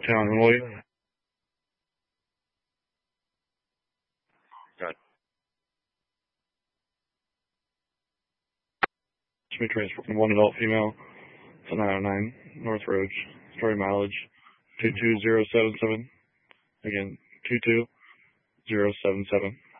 Town Roy. Good. Should be transferred from one adult female to 909 North Road. Story mileage 22077. Again, 22077.